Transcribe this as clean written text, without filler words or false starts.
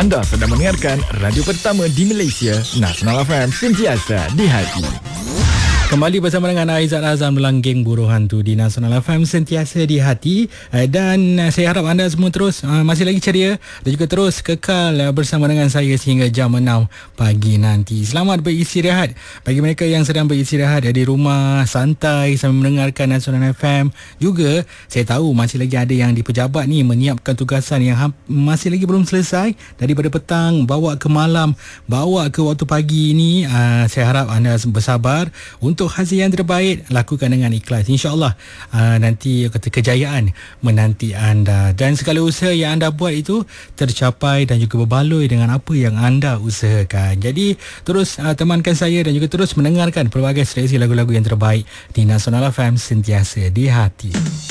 Anda sedang mendengarkan radio pertama di Malaysia, Nasional FM, sentiasa di hati. Kembali bersama dengan Aizat Azam dalam geng Buruh Hantu di Nasional FM, sentiasa di hati. Dan saya harap anda semua terus masih lagi ceria dan juga terus kekal bersama dengan saya sehingga jam 6 pagi nanti. Selamat beristirahat bagi mereka yang sedang beristirahat di rumah, santai sambil mendengarkan Nasional FM. Juga saya tahu masih lagi ada yang di pejabat ni menyiapkan tugasan yang masih lagi belum selesai, daripada petang bawa ke malam, bawa ke waktu pagi ni. Saya harap anda bersabar untuk hasil yang terbaik, lakukan dengan ikhlas. InsyaAllah nanti kejayaan menanti anda dan segala usaha yang anda buat itu tercapai dan juga berbaloi dengan apa yang anda usahakan. Jadi terus temankan saya dan juga terus mendengarkan pelbagai seleksi lagu-lagu yang terbaik di Nasional FM, sentiasa di hati.